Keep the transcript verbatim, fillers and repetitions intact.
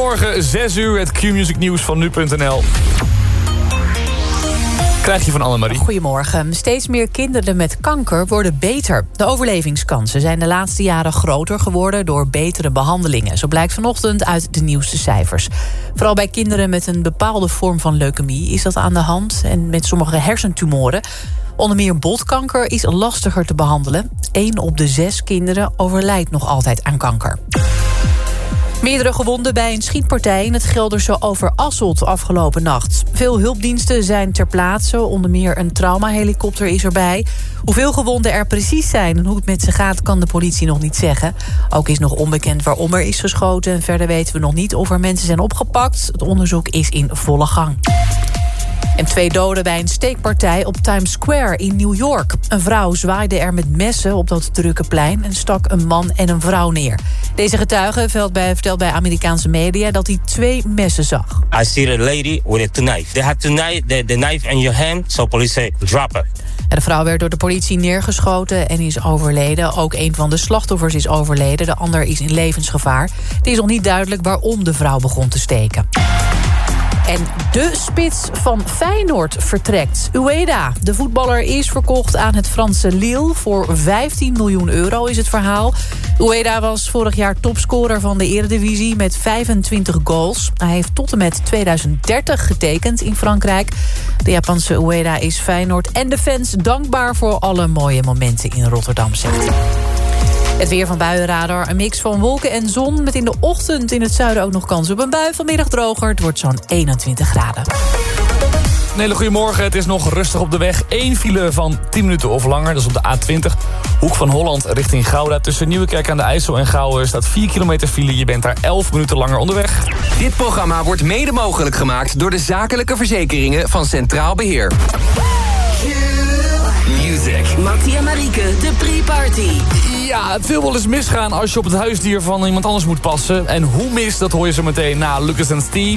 Goedemorgen, zes uur, het Q-Music nieuws van nu punt n l. Krijg je van Annemarie. Goedemorgen. Steeds meer kinderen met kanker worden beter. De overlevingskansen zijn de laatste jaren groter geworden door betere behandelingen. Zo blijkt vanochtend uit de nieuwste cijfers. Vooral bij kinderen met een bepaalde vorm van leukemie is dat aan de hand. En met sommige hersentumoren. Onder meer botkanker is lastiger te behandelen. Eén op de zes kinderen overlijdt nog altijd aan kanker. Meerdere gewonden bij een schietpartij in het Gelderse Overasselt afgelopen nacht. Veel hulpdiensten zijn ter plaatse, onder meer een traumahelikopter is erbij. Hoeveel gewonden er precies zijn en hoe het met ze gaat kan de politie nog niet zeggen. Ook is nog onbekend waarom er is geschoten en verder weten we nog niet of er mensen zijn opgepakt. Het onderzoek is in volle gang. En twee doden bij een steekpartij op Times Square in New York. Een vrouw zwaaide er met messen op dat drukke plein en stak een man en een vrouw neer. Deze getuige vertelt bij Amerikaanse media dat hij twee messen zag. I see a lady with a knife. They had to knife, the, the knife in your hand, so police say drop it. De vrouw werd door de politie neergeschoten en is overleden. Ook een van de slachtoffers is overleden. De ander is in levensgevaar. Het is nog niet duidelijk waarom de vrouw begon te steken. En de spits van Feyenoord vertrekt. Ueda, de voetballer, is verkocht aan het Franse Lille. Voor vijftien miljoen euro is het verhaal. Ueda was vorig jaar topscorer van de Eredivisie met vijfentwintig goals. Hij heeft tot en met tweeduizend dertig getekend in Frankrijk. De Japanse Ueda is Feyenoord en de fans dankbaar voor alle mooie momenten in Rotterdam, zegt hij. Het weer van Buienradar, een mix van wolken en zon... met in de ochtend in het zuiden ook nog kans op een bui. Vanmiddag droger, het wordt zo'n eenentwintig graden. Een hele goede morgen, het is nog rustig op de weg. Eén file van tien minuten of langer, dat is op de A twintig. Hoek van Holland richting Gouda. Tussen Nieuwekerk aan de IJssel en Gouwen staat vier kilometer file. Je bent daar elf minuten langer onderweg. Dit programma wordt mede mogelijk gemaakt... door de zakelijke verzekeringen van Centraal Beheer. Music. Mattie en Marieke, de pre-party. Ja, het wil wel eens misgaan als je op het huisdier van iemand anders moet passen. En hoe mis, dat hoor je zo meteen na Lucas en Steve.